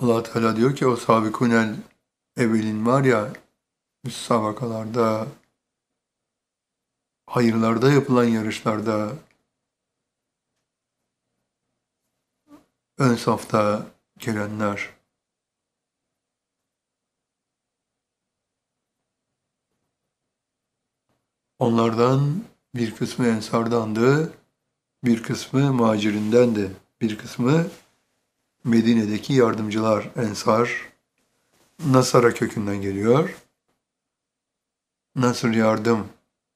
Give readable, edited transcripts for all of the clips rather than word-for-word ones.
Allah Teala diyor ki o sabikunel evvelin var ya müsabakalarda, hayırlarda yapılan yarışlarda ön safta gelenler. Onlardan bir kısmı ensardandı, bir kısmı muhacirindendi, bir kısmı Medine'deki yardımcılar, ensar, Nasara kökünden geliyor. Nasır yardım,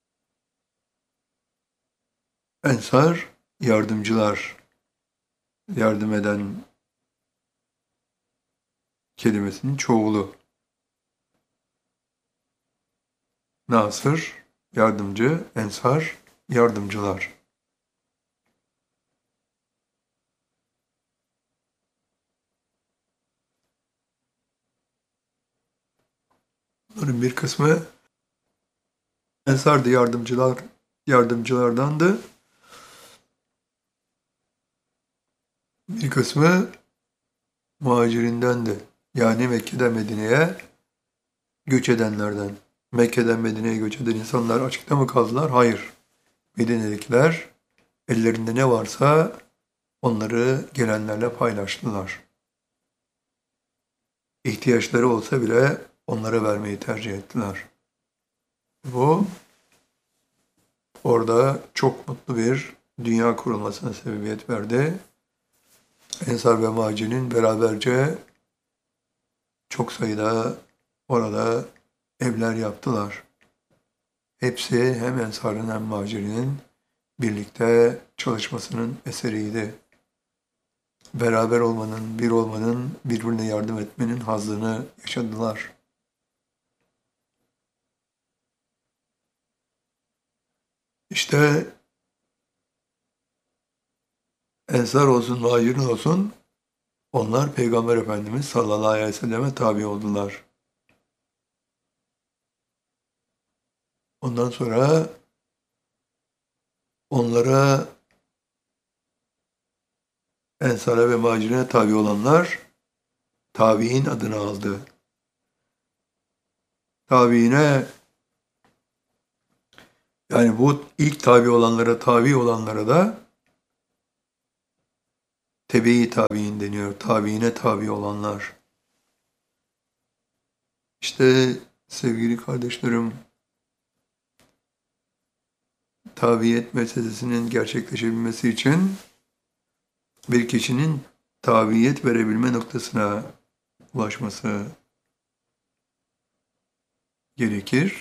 ensar yardımcılar, yardım eden kelimesinin çoğulu. Nasır, yardımcı, ensar, yardımcılar. Bunların bir kısmı ensardı, yardımcılardandı. Bir kısmı muhacirindendi. Yani Mekke'den Medine'ye göç edenlerden. Mekke'den Medine'ye göç eden insanlar açıkta mı kaldılar? Hayır. Medine'dekiler ellerinde ne varsa onları gelenlerle paylaştılar. İhtiyaçları olsa bile onlara vermeyi tercih ettiler. Bu orada çok mutlu bir dünya kurulmasına sebebiyet verdi. Ensar ve Muhacir'in beraberce çok sayıda orada evler yaptılar. Hepsi hem Ensar'ın hem Muhacir'in birlikte çalışmasının eseriydi. Beraber olmanın, bir olmanın, birbirine yardım etmenin hazzını yaşadılar. İşte Ensar olsun, Muhacir'in olsun, onlar Peygamber Efendimiz sallallahu aleyhi ve selleme tabi oldular. Ondan sonra onlara Ensar'a ve Muhacir'e tabi olanlar tabi'in adını aldı. Tabi'ine yani bu ilk tabi olanlara da tebe-i tabi'in deniyor. Tabi'ine tabi olanlar. İşte sevgili kardeşlerim, tabiyet meselesinin gerçekleşebilmesi için bir kişinin tabiyet verebilme noktasına ulaşması gerekir.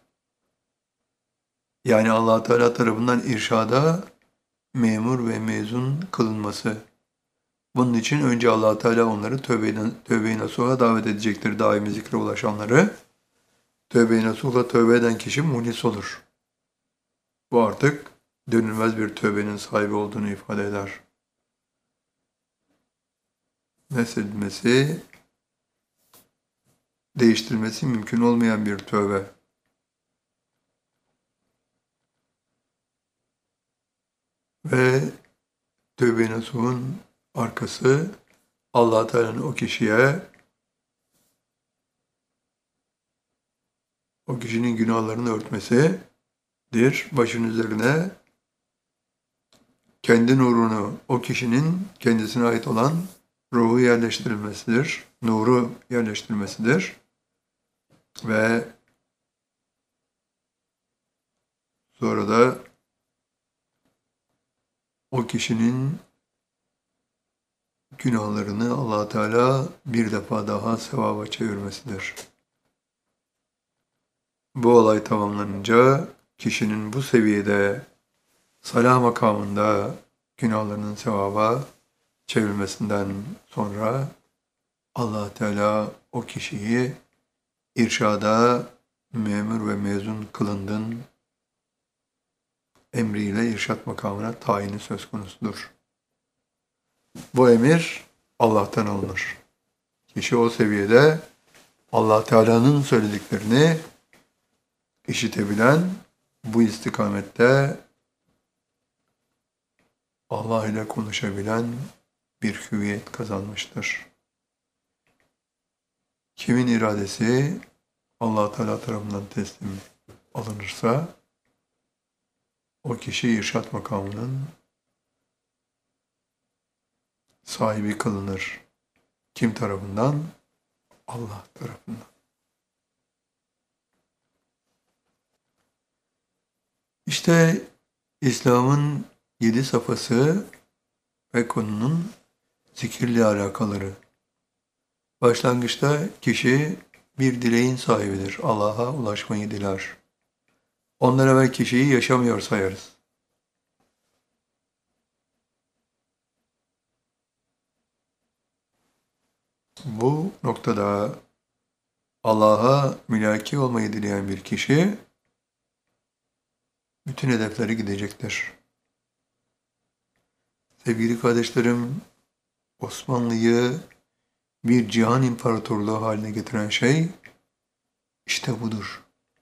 Yani Allah Teala tarafından irşada memur ve mezun kılınması. Bunun için önce Allah Teala onları tövbe-i nasuha davet edecektir, daimi zikre ulaşanları. Tövbe-i nasuhla tövbe eden kişi muhlis olur. Bu artık dönülmez bir tövbenin sahibi olduğunu ifade eder. Nesedilmesi, değiştirmesi mümkün olmayan bir tövbe. Ve tövbe-i nasuhun arkası Allah Teala'nın o kişinin günahlarını örtmesidir. Başın üzerine kendi nurunu, o kişinin kendisine ait olan ruhu yerleştirilmesidir. Nuru yerleştirilmesidir. Ve sonra da o kişinin günahlarını Allah Teala bir defa daha sevaba çevirmesidir. Bu olay tamamlanınca kişinin bu seviyede salah makamında günahlarının sevaba çevrilmesinden sonra Allah Teala o kişiyi irşada memur ve mezun kılındın emriyle irşat makamına tayini söz konusudur. Bu emir Allah'tan alınır. Kişi o seviyede Allah Teala'nın söylediklerini işitebilen, bu istikamette Allah ile konuşabilen bir hüviyet kazanmıştır. Kimin iradesi Allah Teala tarafından teslim alınırsa o kişi irşad makamının sahibi kılınır. Kim tarafından? Allah tarafından. İşte İslam'ın 7 safhası ve konunun zikirle alakaları. Başlangıçta kişi bir dileğin sahibidir. Allah'a ulaşmayı diler. Ondan evvel kişiyi yaşamıyor sayarız. Bu noktada Allah'a mülaki olmayı dileyen bir kişi bütün hedefleri gidecektir. Sevgili kardeşlerim, Osmanlı'yı bir cihan imparatorluğu haline getiren şey işte budur.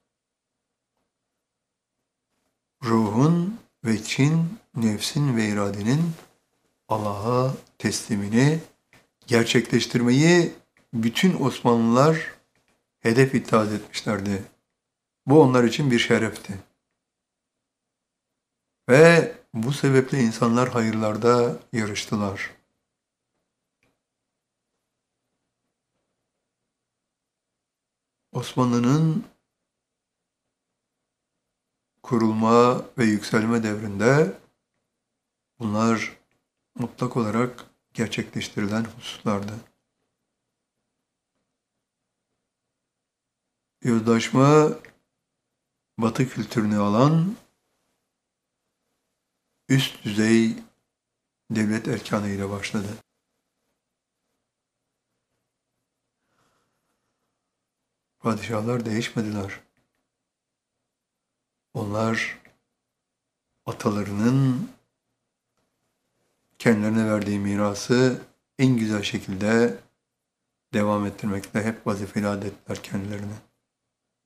Ruhun ve nefsin ve iradenin Allah'a teslimini gerçekleştirmeyi bütün Osmanlılar hedef ittihaz etmişlerdi. Bu onlar için bir şerefti. Ve bu sebeple insanlar hayırlarda yarıştılar. Osmanlı'nın kurulma ve yükselme devrinde bunlar mutlak olarak gerçekleştirilen hususlardı. Yozlaşma Batı kültürünü alan üst düzey devlet erkanı ile başladı. Padişahlar değişmediler. Onlar atalarının kendilerine verdiği mirası en güzel şekilde devam ettirmekle hep vazifeli adetler kendilerine.